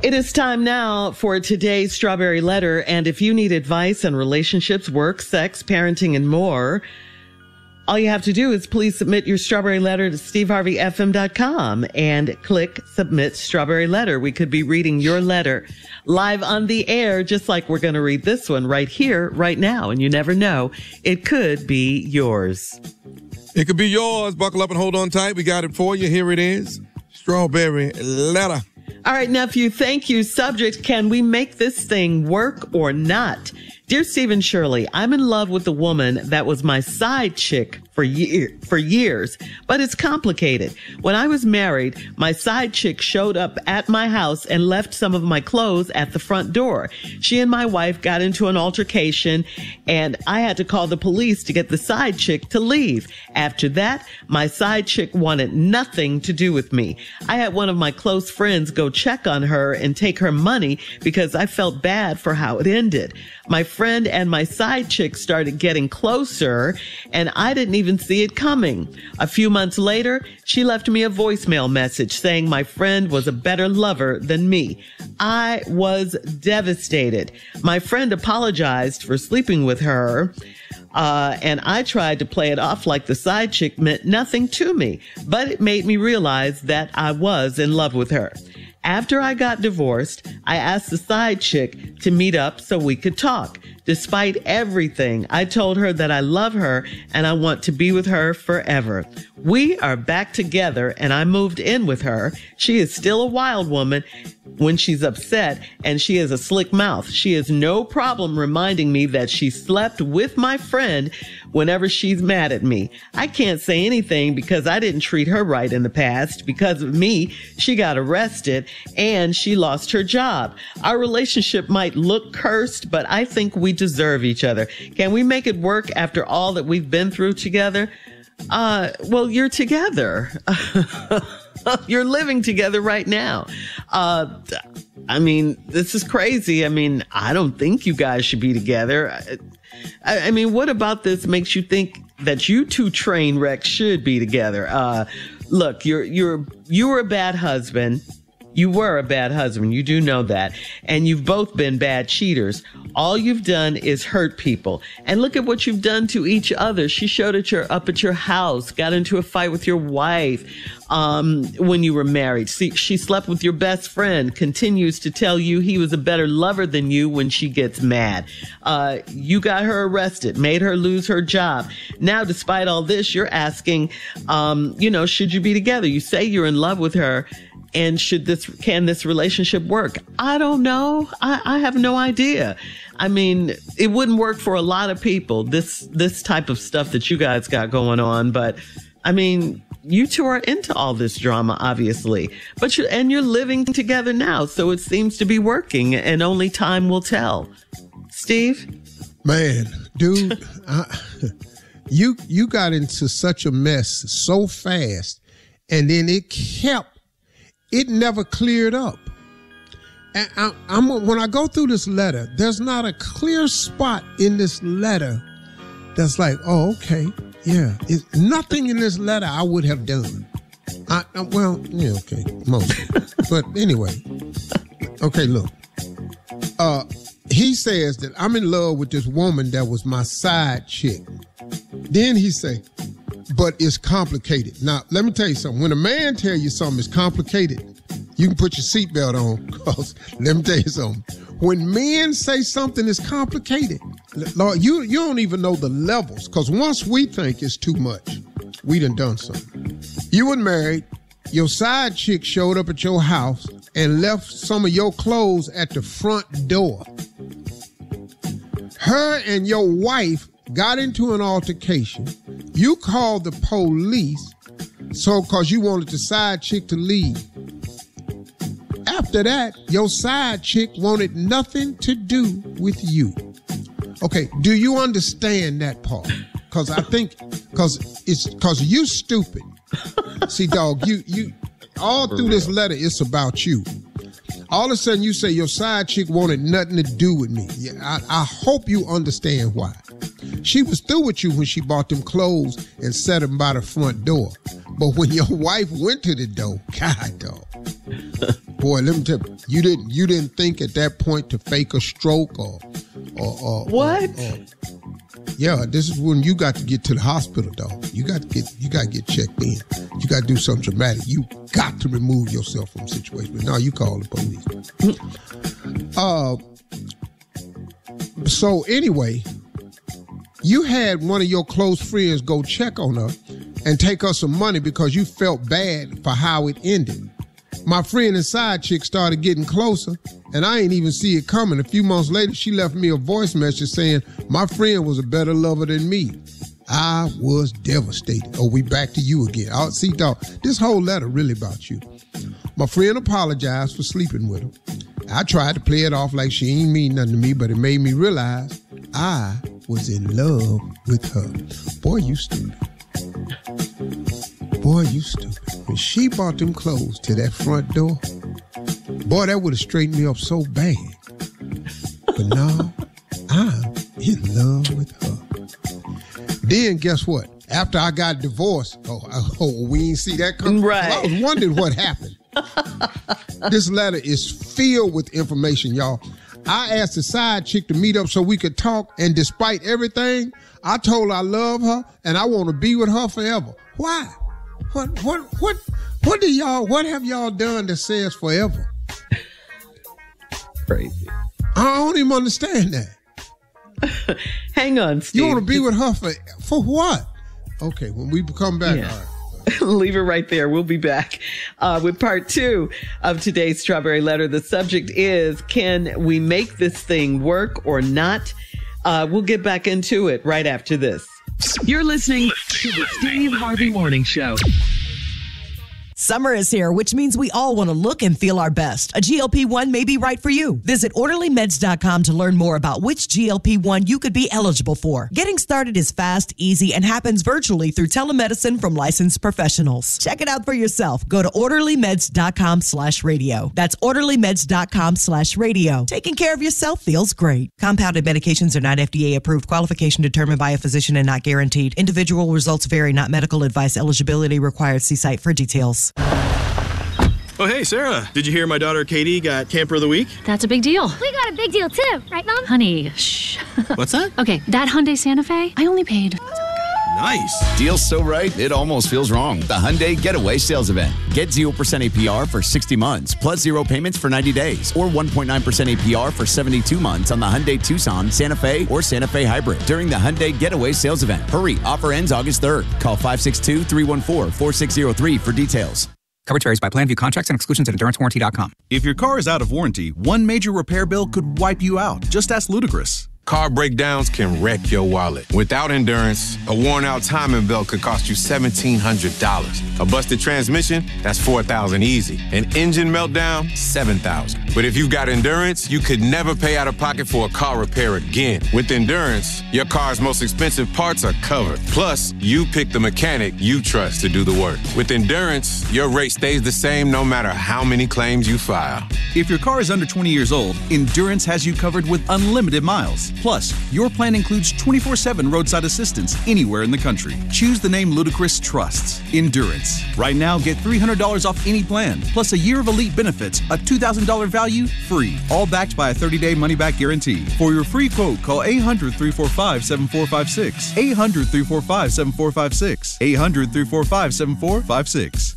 It is time now for today's Strawberry Letter. And if you need advice on relationships, work, sex, parenting, and more, all you have to do is please submit your Strawberry Letter to steveharveyfm.com and click Submit Strawberry Letter. We could be reading your letter live on the air, just like we're going to read this one right here, right now. And you never know, it could be yours. It could be yours. Buckle up and hold on tight. We got it for you. Here it is. Strawberry Letter. All right, nephew, thank you. Subject, can we make this thing work or not? Dear Stephen Shirley, I'm in love with a woman that was my side chick for years, but it's complicated. When I was married, my side chick showed up at my house and left some of my clothes at the front door. She and my wife got into an altercation, and I had to call the police to get the side chick to leave. After that, my side chick wanted nothing to do with me. I had one of my close friends go check on her and take her money because I felt bad for how it ended. My friend and my side chick started getting closer, and I didn't even see it coming. A few months later, she left me a voicemail message saying my friend was a better lover than me. I was devastated. My friend apologized for sleeping with her, and I tried to play it off like the side chick meant nothing to me, but it made me realize that I was in love with her. After I got divorced, I asked the side chick to meet up so we could talk. Despite everything, I told her that I love her and I want to be with her forever. We are back together and I moved in with her. She is still a wild woman when she's upset, and she has a slick mouth. She has no problem reminding me that she slept with my friend whenever she's mad at me. I can't say anything because I didn't treat her right in the past. Because of me, she got arrested and she lost her job. Our relationship might look cursed, but I think we deserve each other. Can we make it work after all that we've been through together? Well, you're together. You're living together right now. I mean, this is crazy. I mean, I don't think you guys should be together. I mean, what about this makes you think that you two train wrecks should be together? Look, you were a bad husband. You were a bad husband. You do know that. And you've both been bad cheaters. All you've done is hurt people. And look at what you've done to each other. She showed up at your house, got into a fight with your wife when you were married. She slept with your best friend, continues to tell you he was a better lover than you when she gets mad. You got her arrested, made her lose her job. Now, despite all this, you're asking, should you be together? You say you're in love with her. And can this relationship work? I don't know. I have no idea. I mean, it wouldn't work for a lot of people, this type of stuff that you guys got going on. But I mean, you two are into all this drama, obviously, but you're living together now. So it seems to be working, and only time will tell. Steve? Man, dude, you got into such a mess so fast, and then it never cleared up. And when I go through this letter, there's not a clear spot in this letter that's like, oh, okay, yeah. It's nothing in this letter I would have done. Okay, most. But anyway, okay, look. He says that I'm in love with this woman that was my side chick. Then he say, but it's complicated. Now, let me tell you something. When a man tell you something is complicated, you can put your seatbelt on, because let me tell you something. When men say something is complicated, Lord, you don't even know the levels, because once we think it's too much, we done something. You were married, your side chick showed up at your house and left some of your clothes at the front door. Her and your wife got into an altercation. You called the police because you wanted the side chick to leave. After that, your side chick wanted nothing to do with you. Okay, do you understand that part? Because you stupid. See, dog, you all through this letter, it's about you. All of a sudden, you say your side chick wanted nothing to do with me. Yeah, I hope you understand why. She was through with you when she bought them clothes and set them by the front door. But when your wife went to the door, God, dog. boy, let me tell you, you didn't think at that point to fake a stroke or what? Yeah, this is when you got to get to the hospital, dog. You got to get checked in. You got to do something dramatic. You got to remove yourself from the situation. But now you call the police. So anyway, you had one of your close friends go check on her and take her some money because you felt bad for how it ended. My friend and side chick started getting closer, and I ain't even see it coming. A few months later, she left me a voice message saying my friend was a better lover than me. I was devastated. Oh, we back to you again. See, dog, this whole letter really about you. My friend apologized for sleeping with her. I tried to play it off like she ain't mean nothing to me, but it made me realize I was in love with her. Boy, you stupid. Boy, you stupid. When she brought them clothes to that front door, boy, that would have straightened me up so bad. But now, I'm in love with her. Then guess what? After I got divorced, we ain't see that coming. Right. I was wondering what happened. This letter is filled with information, y'all. I asked the side chick to meet up so we could talk, and despite everything, I told her I love her and I want to be with her forever. Why? What have y'all done that says forever? Crazy. I don't even understand that. Hang on, Steve. You want to be with her for what? Okay, when we come back, Yeah. all right. Leave it right there. We'll be back with part 2 of today's Strawberry Letter. The subject is, can we make this thing work or not? We'll get back into it right after this. You're listening to the Steve Harvey Morning Show. Summer is here, which means we all want to look and feel our best. A GLP-1 may be right for you. Visit OrderlyMeds.com to learn more about which GLP-1 you could be eligible for. Getting started is fast, easy, and happens virtually through telemedicine from licensed professionals. Check it out for yourself. Go to OrderlyMeds.com/radio. That's OrderlyMeds.com/radio. Taking care of yourself feels great. Compounded medications are not FDA approved. Qualification determined by a physician and not guaranteed. Individual results vary, not medical advice. Eligibility required. See site for details. Oh, hey, Sarah. Did you hear my daughter Katie got Camper of the Week? That's a big deal. We got a big deal too, right, Mom? Honey, shh. What's that? Okay, that Hyundai Santa Fe, I only paid. Nice. Deal's so right, it almost feels wrong. The Hyundai Getaway Sales Event. Get 0% APR for 60 months, plus 0 payments for 90 days, or 1.9% APR for 72 months on the Hyundai Tucson, Santa Fe, or Santa Fe Hybrid during the Hyundai Getaway Sales Event. Hurry, offer ends August 3rd. Call 562-314-4603 for details. Coverage varies by plan. View contracts and exclusions at EnduranceWarranty.com. If your car is out of warranty, one major repair bill could wipe you out. Just ask Ludacris. Car breakdowns can wreck your wallet. Without Endurance, a worn-out timing belt could cost you $1,700. A busted transmission, that's $4,000 easy. An engine meltdown, $7,000. But if you've got Endurance, you could never pay out of pocket for a car repair again. With Endurance, your car's most expensive parts are covered. Plus, you pick the mechanic you trust to do the work. With Endurance, your rate stays the same no matter how many claims you file. If your car is under 20 years old, Endurance has you covered with unlimited miles. Plus, your plan includes 24/7 roadside assistance anywhere in the country. Choose the name Ludacris trusts, Endurance. Right now, get $300 off any plan, plus a year of elite benefits, a $2,000 value, free. All backed by a 30-day money-back guarantee. For your free quote, call 800-345-7456. 800-345-7456. 800-345-7456.